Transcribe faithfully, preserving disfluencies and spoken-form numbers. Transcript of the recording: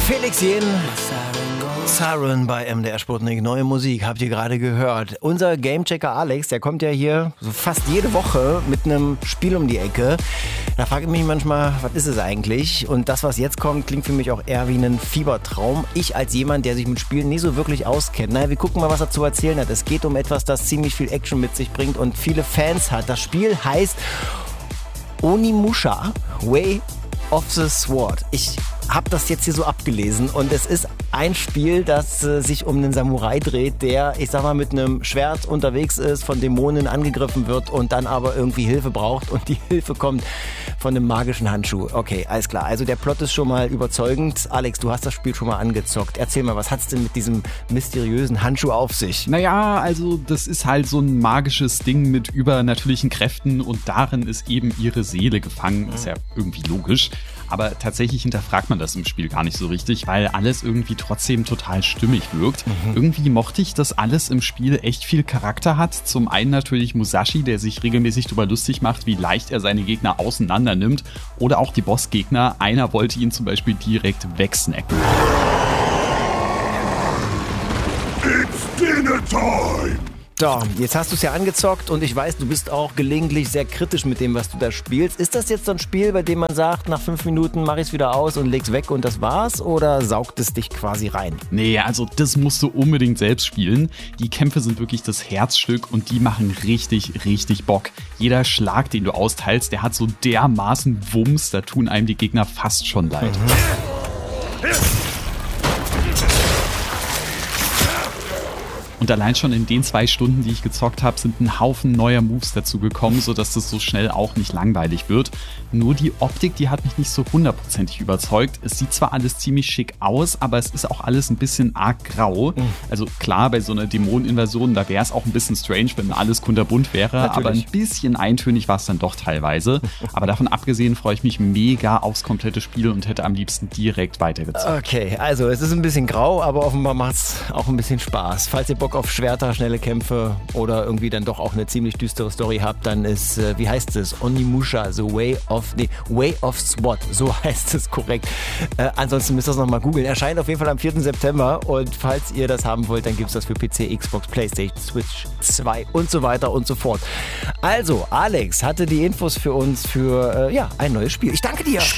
Felix Jen, Siren bei M D R Sputnik, neue Musik, habt ihr gerade gehört. Unser Gamechecker Alex, der kommt ja hier so fast jede Woche mit einem Spiel um die Ecke. Da frage ich mich manchmal, was ist es eigentlich? Und das, was jetzt kommt, klingt für mich auch eher wie ein Fiebertraum. Ich als jemand, der sich mit Spielen nie so wirklich auskennt. Naja, wir gucken mal, was er zu erzählen hat. Es geht um etwas, das ziemlich viel Action mit sich bringt und viele Fans hat. Das Spiel heißt Onimusha, Way of the Sword. Ich habe das jetzt hier so abgelesen und es ist ein Spiel, das äh, sich um einen Samurai dreht, der, ich sag mal, mit einem Schwert unterwegs ist, von Dämonen angegriffen wird und dann aber irgendwie Hilfe braucht und die Hilfe kommt von einem magischen Handschuh. Okay, alles klar. Also der Plot ist schon mal überzeugend. Alex, du hast das Spiel schon mal angezockt. Erzähl mal, was hat's denn mit diesem mysteriösen Handschuh auf sich? Naja, also das ist halt so ein magisches Ding mit übernatürlichen Kräften und darin ist eben ihre Seele gefangen. Ist ja irgendwie logisch. Aber tatsächlich hinterfragt man das im Spiel gar nicht so richtig, weil alles irgendwie trotzdem total stimmig wirkt. Mhm. Irgendwie mochte ich, dass alles im Spiel echt viel Charakter hat. Zum einen natürlich Musashi, der sich regelmäßig darüber lustig macht, wie leicht er seine Gegner auseinander nimmt. Oder auch die Bossgegner. Einer wollte ihn zum Beispiel direkt wegsnacken. It's dinner time! So, jetzt hast du es ja angezockt und ich weiß, du bist auch gelegentlich sehr kritisch mit dem, was du da spielst. Ist das jetzt so ein Spiel, bei dem man sagt, nach fünf Minuten mache ich es wieder aus und leg's weg und das war's? Oder saugt es dich quasi rein? Nee, also das musst du unbedingt selbst spielen. Die Kämpfe sind wirklich das Herzstück und die machen richtig, richtig Bock. Jeder Schlag, den du austeilst, der hat so dermaßen Wumms, da tun einem die Gegner fast schon leid. Mhm. Und allein schon in den zwei Stunden, die ich gezockt habe, sind ein Haufen neuer Moves dazu gekommen, sodass das so schnell auch nicht langweilig wird. Nur die Optik, die hat mich nicht so hundertprozentig überzeugt. Es sieht zwar alles ziemlich schick aus, aber es ist auch alles ein bisschen arg grau. Also klar, bei so einer Dämoneninvasion, da wäre es auch ein bisschen strange, wenn alles kunterbunt wäre. Natürlich. Aber ein bisschen eintönig war es dann doch teilweise. Aber davon abgesehen freue ich mich mega aufs komplette Spiel und hätte am liebsten direkt weitergezockt. Okay, also es ist ein bisschen grau, aber offenbar macht es auch ein bisschen Spaß. Falls ihr Bock auf Schwerter, schnelle Kämpfe oder irgendwie dann doch auch eine ziemlich düstere Story habt, dann ist, äh, wie heißt es? Onimusha, The Way of, nee, Way of Sword, so heißt es korrekt. Äh, ansonsten müsst ihr das nochmal googeln. Erscheint auf jeden Fall am vierten September und falls ihr das haben wollt, dann gibt es das für P C, Xbox, Playstation, Switch zwei und so weiter und so fort. Also, Alex hatte die Infos für uns für, äh, ja, ein neues Spiel. Ich danke dir!